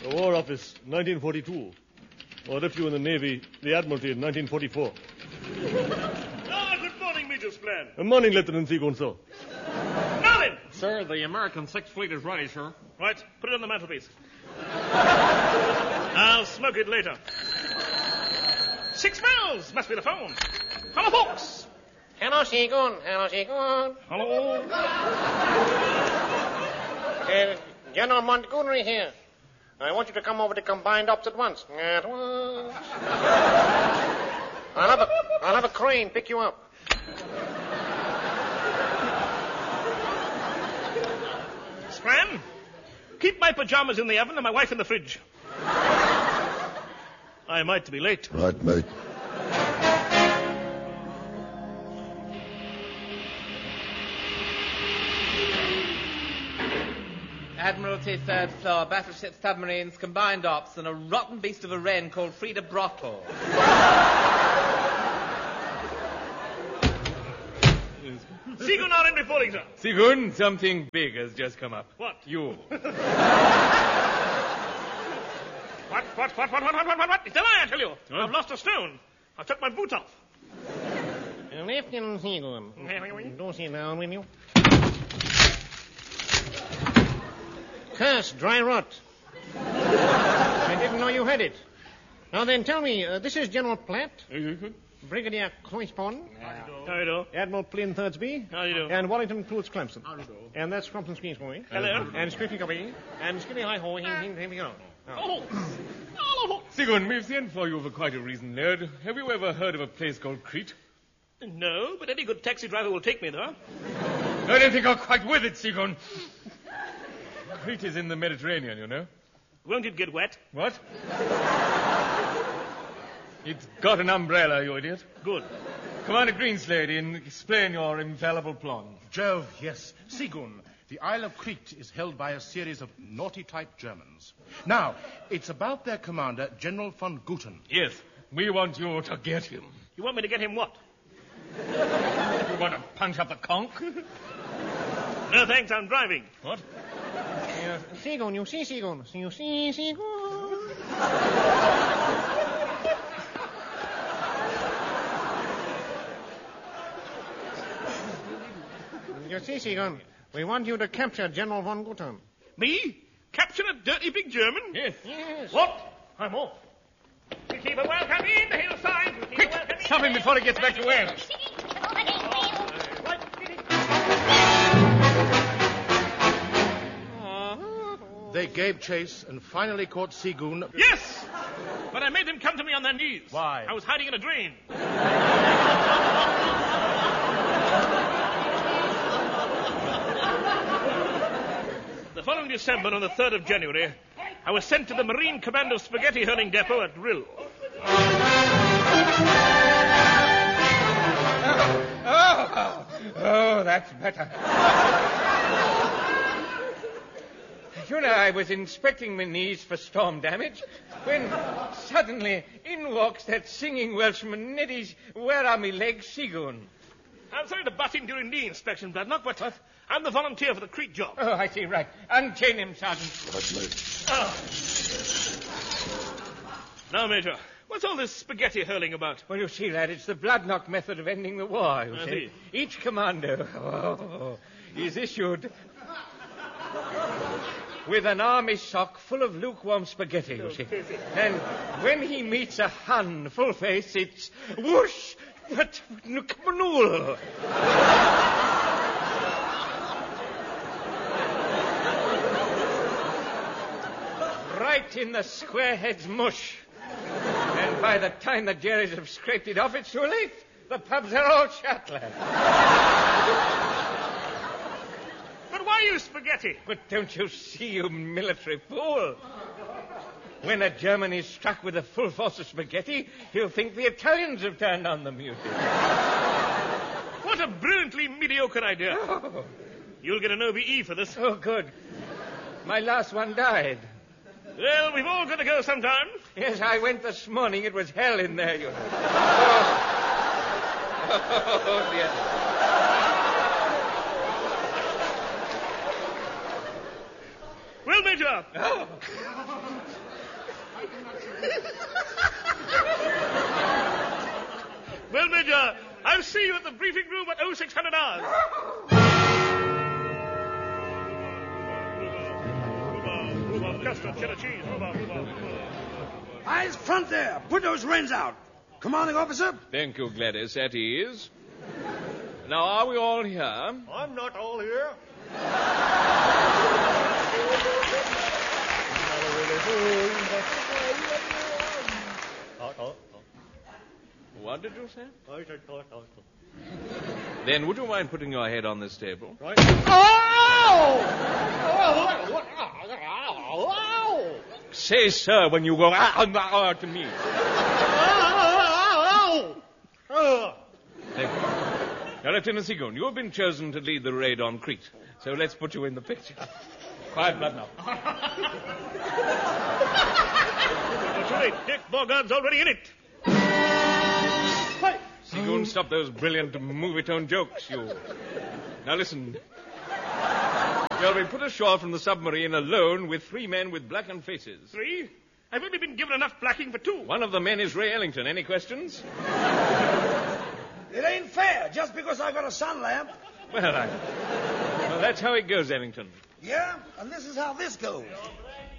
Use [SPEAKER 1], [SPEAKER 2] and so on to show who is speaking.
[SPEAKER 1] The War Office, 1942. Or if you were in the Navy, the Admiralty in 1944.
[SPEAKER 2] Good morning, Major Splan.
[SPEAKER 1] Good morning, Lieutenant Sigunso.
[SPEAKER 2] Now then.
[SPEAKER 3] Sir, the American Sixth Fleet is ready, sir.
[SPEAKER 2] Right, put it on the mantelpiece. I'll smoke it later. 6 miles must be the phone. Hello, folks.
[SPEAKER 4] Hello, Sigun. Hello, Sigun.
[SPEAKER 2] Hello.
[SPEAKER 4] General Montgomery here. I want you to come over to Combined Ops at once. At once. I'll have a crane pick you up.
[SPEAKER 2] Splan, keep my pajamas in the oven and my wife in the fridge. I might be late.
[SPEAKER 5] Right, mate.
[SPEAKER 6] Admiralty, 3rd floor, battleship submarines, Combined Ops, and a rotten beast of a wren called Frida Brotto.
[SPEAKER 2] Sigun are in reporting, sir.
[SPEAKER 3] Sigun, something big has just come up.
[SPEAKER 2] What?
[SPEAKER 3] You.
[SPEAKER 2] What? It's a lie, I tell you.
[SPEAKER 3] Huh?
[SPEAKER 2] I've lost a stone. I took my boot off.
[SPEAKER 4] Lieutenant Sigun, do sit down, will you? Curse, dry rot. I didn't know you had it. Now then, tell me, this is General Platt, Brigadier Cloyspon,
[SPEAKER 2] How do you do?
[SPEAKER 4] Admiral Flynn Thirdsby,
[SPEAKER 2] How do you do?
[SPEAKER 4] and Wellington Clouds Clemson. And that's Crompton Skeens boy.
[SPEAKER 2] Hello.
[SPEAKER 4] And Scriffy Copy, and Skinny High Ho, here we go.
[SPEAKER 2] Oh. Hello.
[SPEAKER 3] Sigun, we've sent for you for quite a reason, lad. Have you ever heard of a place called Crete?
[SPEAKER 2] No, but any good taxi driver will take me there.
[SPEAKER 3] I don't think you're quite with it, Sigun. Crete is in the Mediterranean, you know.
[SPEAKER 2] Won't it get wet?
[SPEAKER 3] What? It's got an umbrella, you idiot.
[SPEAKER 2] Good.
[SPEAKER 3] Commander Greenslade, and explain your infallible plan.
[SPEAKER 7] Jove, yes. Sigun, the Isle of Crete is held by a series of naughty-type Germans. Now, it's about their commander, General von Guten.
[SPEAKER 3] Yes, we want you to get him.
[SPEAKER 2] You want me to get him what?
[SPEAKER 3] You want to punch up the conch?
[SPEAKER 2] No, thanks, I'm driving.
[SPEAKER 3] What?
[SPEAKER 4] Sigun, you see Sigun. You see Sigun. You see, Sigun, we want you to capture General von Guten.
[SPEAKER 2] Me? Capture a dirty big German?
[SPEAKER 3] Yes.
[SPEAKER 4] Yes.
[SPEAKER 2] What? I'm off. We keep a welcome in the hillside.
[SPEAKER 3] Quick, stop him before he gets back to Wales.
[SPEAKER 7] They gave chase and finally caught Sigun.
[SPEAKER 2] Yes! But I made them come to me on their knees.
[SPEAKER 7] Why?
[SPEAKER 2] I was hiding in a drain. The following December, on the 3rd of January, I was sent to the Marine Commando Spaghetti Hurling Depot at Rill.
[SPEAKER 6] Oh, that's better. You know, I was inspecting my knees for storm damage when suddenly in walks that singing Welshman, Neddy's, where are me legs, Sigun?
[SPEAKER 2] I'm sorry to butt in during knee inspection, Bloodnock, but I'm the volunteer for the Crete job.
[SPEAKER 6] Oh, I see, right. Unchain him, Sergeant.
[SPEAKER 2] Now, Major, what's all this spaghetti hurling about?
[SPEAKER 6] Well, you see, lad, it's the Bloodnock method of ending the war, you
[SPEAKER 2] I
[SPEAKER 6] see.
[SPEAKER 2] see.
[SPEAKER 6] Each commando is issued with an army sock full of lukewarm spaghetti, you see. And when he meets a Hun full face, it's whoosh, but Kmanul. Right in the squarehead's mush. And by the time the Jerrys have scraped it off, it's too late. The pubs are all shut, lad.
[SPEAKER 2] But why use spaghetti?
[SPEAKER 6] But don't you see, you military fool? When a German is struck with a full force of spaghetti, he'll think the Italians have turned on them, you see.
[SPEAKER 2] What a brilliantly mediocre idea.
[SPEAKER 6] Oh.
[SPEAKER 2] You'll get an OBE for this.
[SPEAKER 6] Oh, good. My last one died.
[SPEAKER 2] Well, we've all got to go sometime.
[SPEAKER 6] Yes, I went this morning. It was hell in there, you know. Oh dear.
[SPEAKER 2] Well, Major, sir.
[SPEAKER 6] Oh.
[SPEAKER 2] Well, Major, I'll see you at the briefing room at 0600 hours. Rhubarb, custard, cheddar cheese, rhubarb.
[SPEAKER 5] Eyes front there. Put those wrens out. Commanding officer?
[SPEAKER 6] Thank you, Gladys. At ease. Now, are we all here?
[SPEAKER 1] I'm not all here.
[SPEAKER 6] What did you say?
[SPEAKER 1] I said,
[SPEAKER 6] Then would you mind putting your head on this table?
[SPEAKER 1] right?
[SPEAKER 6] Say, sir, when you go to me. Thank you. Now, Lieutenant Seagoon, you have been chosen to lead the raid on Crete. So let's put you in the picture. Quiet blood now.
[SPEAKER 2] Too late. Dick Borgard's already in it.
[SPEAKER 6] Seagoon, stop those brilliant movie-tone jokes, you. Now listen. You'll be put ashore from the submarine alone with 3 men with blackened faces.
[SPEAKER 2] 3? I've only been given enough blacking for 2.
[SPEAKER 6] One of the men is Ray Ellington. Any questions?
[SPEAKER 5] It ain't fair, just because I got a sun lamp.
[SPEAKER 6] Well, that's how it goes, Ellington.
[SPEAKER 5] Yeah? And this is how this goes.